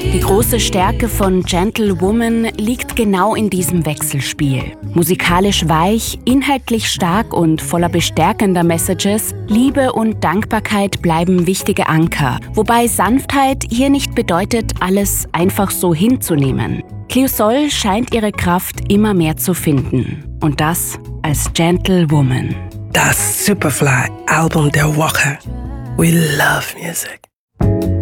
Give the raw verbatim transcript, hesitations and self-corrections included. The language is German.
Die große Stärke von Gentlewoman liegt genau in diesem Wechselspiel. Musikalisch weich, inhaltlich stark und voller bestärkender Messages, Liebe und Dankbarkeit bleiben wichtige Anker, wobei Sanftheit hier nicht bedeutet, alles einfach so hinzunehmen. Cleosol scheint ihre Kraft immer mehr zu finden. Und das als Gentlewoman. Das Superfly-Album der Woche. We love music.